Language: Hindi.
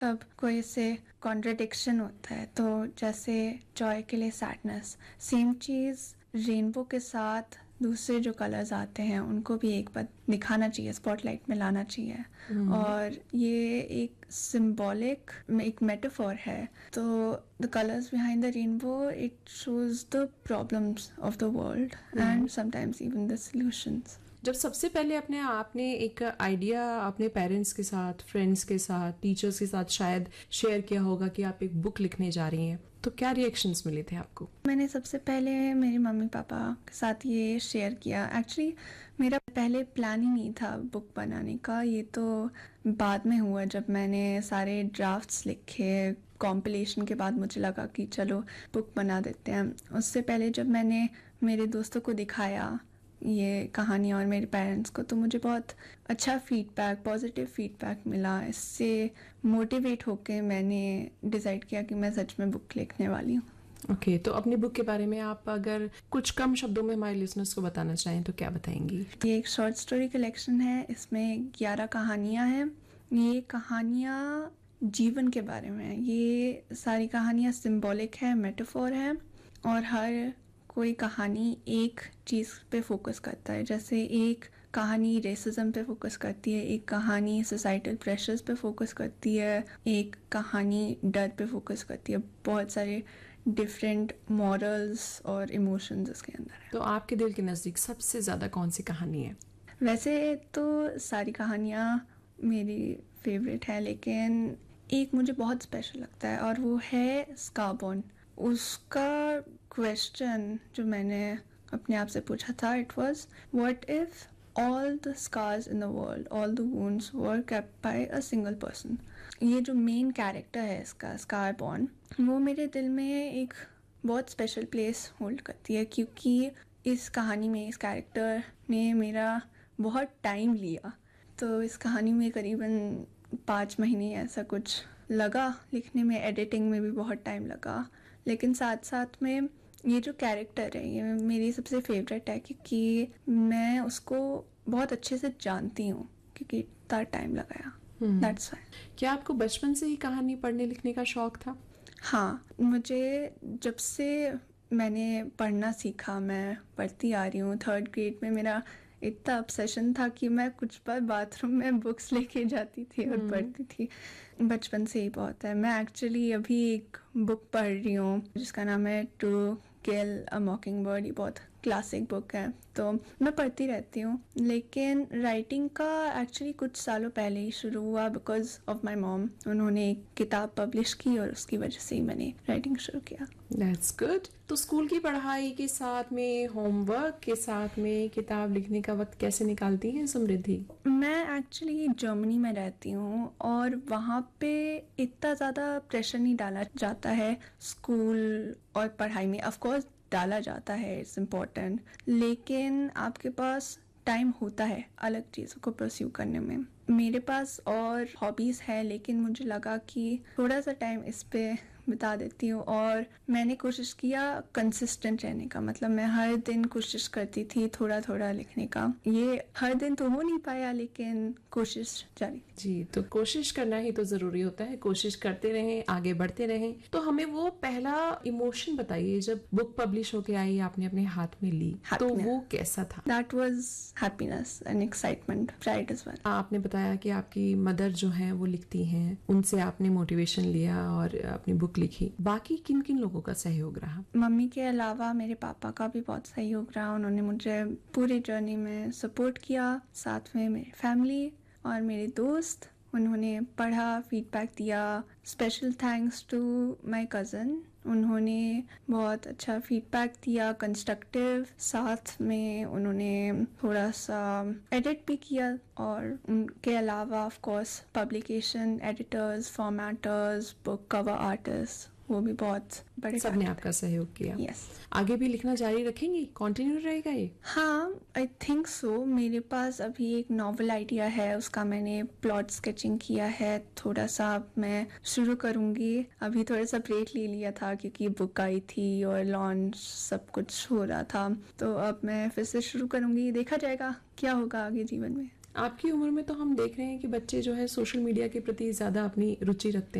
तब कोई से कॉन्ट्रडिक्शन होता है, तो जैसे जॉय के लिए सैडनेस, सेम चीज़ रेनबो के साथ दूसरे जो कलर्स आते हैं उनको भी एक बार दिखाना चाहिए, स्पॉटलाइट में लाना चाहिए। और ये एक सिंबॉलिक एक मेटाफोर है। तो the colours behind the rainbow, it shows the problems of the world and sometimes even the solutions. जब सबसे पहले अपने आपने एक आइडिया अपने पेरेंट्स के साथ, फ्रेंड्स के साथ, टीचर्स के साथ शायद शेयर किया होगा कि आप एक बुक लिखने जा रही हैं, तो क्या रिएक्शंस मिले थे आपको? मैंने सबसे पहले मेरे मम्मी पापा के साथ ये शेयर किया। एक्चुअली मेरा पहले प्लान ही नहीं था बुक बनाने का, ये तो बाद में हुआ जब मैंने सारे ड्राफ्ट्स लिखे। कॉम्पिलेशन के बाद मुझे लगा कि चलो बुक बना देते हैं। उससे पहले जब मैंने मेरे दोस्तों को दिखाया ये कहानी और मेरे पेरेंट्स को, तो मुझे बहुत अच्छा फीडबैक, पॉजिटिव फीडबैक मिला। इससे मोटिवेट होके मैंने डिसाइड किया कि मैं सच में बुक लिखने वाली हूँ। ओके, तो अपनी बुक के बारे में आप अगर कुछ कम शब्दों में हमारे लिसनर्स को बताना चाहें तो क्या बताएंगी? ये एक शॉर्ट स्टोरी कलेक्शन है, इसमें 11 कहानियाँ हैं। ये कहानियाँ जीवन के बारे में है। ये सारी कहानियाँ सिंबॉलिक है, मेटाफोर है, और हर कोई कहानी एक चीज़ पे फोकस करता है। जैसे एक कहानी रेसिज्म पे फोकस करती है, एक कहानी सोसाइटल प्रेशर्स पे फोकस करती है, एक कहानी डर पे फोकस करती है। बहुत सारे डिफरेंट मॉरल्स और इमोशंस इसके अंदर है। तो आपके दिल के नज़दीक सबसे ज़्यादा कौन सी कहानी है? वैसे तो सारी कहानियाँ मेरी फेवरेट है, लेकिन एक मुझे बहुत स्पेशल लगता है और वो है स्कारबोर्न। उसका क्वेश्चन जो मैंने अपने आप से पूछा था, it was what if all the scars in the world, all the wounds were kept bye a single person. ये जो मेन कैरेक्टर है इसका, स्कारबोर्न, वो मेरे दिल में एक बहुत स्पेशल प्लेस होल्ड करती है, क्योंकि इस कहानी में इस कैरेक्टर ने मेरा बहुत टाइम लिया। तो इस कहानी में करीबन 5 महीने ऐसा कुछ लगा लिखने में, एडिटिंग में भी बहुत टाइम लगा। लेकिन साथ साथ में ये जो कैरेक्टर है ये मेरी सबसे फेवरेट है, क्योंकि मैं उसको बहुत अच्छे से जानती हूँ, क्योंकि इतना टाइम लगाया। That's why. क्या आपको बचपन से ही कहानी पढ़ने लिखने का शौक था? हाँ, मुझे जब से मैंने पढ़ना सीखा, मैं पढ़ती आ रही हूँ। 3rd ग्रेड में मेरा इतना ऑब्सेशन था कि मैं कुछ बार बाथरूम में बुक्स लेके जाती थी और पढ़ती थी। बचपन से ही बहुत है। मैं एक्चुअली अभी एक बुक पढ़ रही हूँ जिसका नाम है टू किल अ मॉकिंगबर्ड। ये बहुत क्लासिक बुक है, तो मैं पढ़ती रहती हूँ। लेकिन राइटिंग का एक्चुअली कुछ सालों पहले ही शुरू हुआ बिकॉज ऑफ माई मॉम। उन्होंने एक किताब पब्लिश की और उसकी वजह से ही मैंने राइटिंग शुरू किया। That's good. तो स्कूल की पढ़ाई के साथ में, होमवर्क के साथ में किताब लिखने का वक्त कैसे निकालती हैं समृद्धि? मैं एक्चुअली जर्मनी में रहती हूँ और वहाँ पे इतना ज़्यादा प्रेशर नहीं डाला जाता है स्कूल और पढ़ाई में। ऑफ कोर्स डाला जाता है, इट्स इम्पोर्टेंट, लेकिन आपके पास टाइम होता है अलग चीज़ों को परस्यू करने में। मेरे पास और हॉबीज़ है, लेकिन मुझे लगा कि थोड़ा सा टाइम इस पे बिता देती हूँ। और मैंने कोशिश किया कंसिस्टेंट रहने का, मतलब मैं हर दिन कोशिश करती थी थोड़ा थोड़ा लिखने का। ये हर दिन तो हो नहीं पाया, लेकिन कोशिश जारी। जी, तो कोशिश करना ही तो जरूरी होता है। कोशिश करते रहें, आगे बढ़ते रहें। तो हमें वो पहला इमोशन बताइए जब बुक पब्लिश होके आई, आपने अपने हाथ में ली, तो वो कैसा था? That was happiness and excitement, pride as well. आपने बताया कि आपकी मदर जो हैं वो लिखती हैं, उनसे आपने मोटिवेशन लिया और अपनी बुक लिखी। बाकी किन किन लोगों का सहयोग रहा? मम्मी के अलावा मेरे पापा का भी बहुत सहयोग रहा। उन्होंने मुझे पूरी जर्नी में सपोर्ट किया। साथ में मेरी फैमिली और मेरे दोस्त, उन्होंने पढ़ा, फीडबैक दिया। Special thanks to my cousin, उन्होंने बहुत अच्छा फीडबैक दिया, कंस्ट्रक्टिव। साथ में उन्होंने थोड़ा सा एडिट भी किया। और उनके अलावा of course publication editors, formatters, book cover artist, वो भी बहुत बड़े सबने आपका सहयोग किया। यस। आगे भी लिखना जारी रखेंगी? कंटिन्यू रहेगा ये? हाँ, आई थिंक सो। मेरे पास अभी एक नॉवल आइडिया है, उसका मैंने प्लॉट स्केचिंग किया है। थोड़ा सा मैं शुरू करूंगी। अभी थोड़ा सा ब्रेक ले लिया था क्योंकि बुक आई थी और लॉन्च सब कुछ हो रहा था, तो अब मैं फिर से शुरू करूंगी। देखा जाएगा क्या होगा आगे जीवन में। आपकी उम्र में तो हम देख रहे हैं कि बच्चे जो है सोशल मीडिया के प्रति ज्यादा अपनी रुचि रखते हैं।